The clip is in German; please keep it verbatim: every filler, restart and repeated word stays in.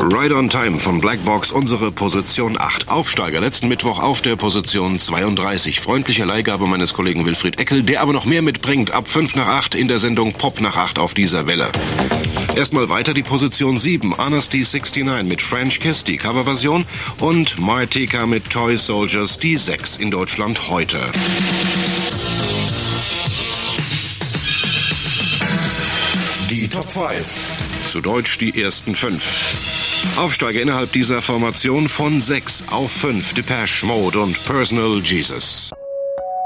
Right on Time von Black Box, unsere Position acht. Aufsteiger letzten Mittwoch auf der Position zweiunddreißig. Freundliche Leihgabe meines Kollegen Wilfried Eckel, der aber noch mehr mitbringt. Ab fünf nach acht in der Sendung Pop nach acht auf dieser Welle. Erstmal weiter die Position sieben. Honesty neunundsechzig mit French Kiss, die Coverversion. Und Martika mit Toy Soldiers, die sechs in Deutschland heute. Die Top fünf. Zu Deutsch die ersten fünf. Aufsteiger innerhalb dieser Formation von sechs auf fünf. Depeche Mode und Personal Jesus.